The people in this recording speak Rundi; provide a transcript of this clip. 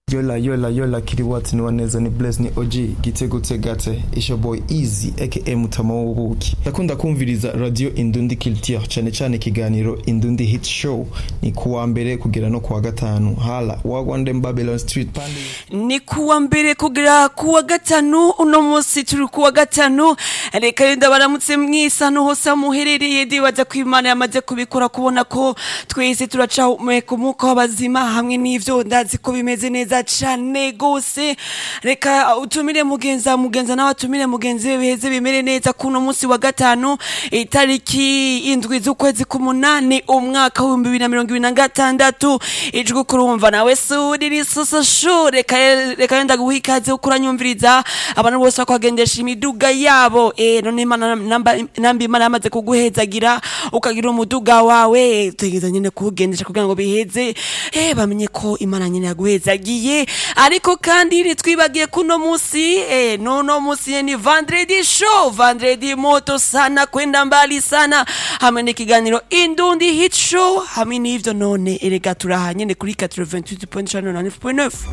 Yola kiriwati ni waneza ni Bless ni OG Gitego Tegate Isha Boy Easy aka Mutama w'ubuki. Ndakunda kumviriza Radio Indundi Culture cyane kiganiro Indundi Hit Show ni kuwa mbere kugera no kuwa gatanu hala wagwande Babylon Street pande ni kuwa mbere kugera kuwa gatanu uno munsi turi kuwa gatanu reka yenda baramutse mwisa no hose muherereye ndibaza kwimana yamaze kubikora kubona ko twese turaca umweko w'abazima hamwe n'ivyo ndazi ko bimeze neza cyane gose reka utumire mugenza nawe atumire mugenzi we biheze bimere neza kuno munsi wa gatanu itariki indwi z'ukwezi k'umunani umwaka wa 2026 ijwi kurumva nawe suri risoso shure reka yenda guhikaze ukuranyumviriza abantu bose bakwagendesha imiduga yabo none nambi imana yamaze kuguhezagira ukagira umuduga wawe tegeza nyine kugendesha kugira ngo biheze bamenye ko imana nyine yaguhezagiye ariko kandi ritwibagiye kuno musi no musi ni vendredi show vendredi moto sana kwenda mbali sana hamwe n'ikiganiro Indundi Hit Show hamwe n'ivyo none erega turahanye kuri 88.9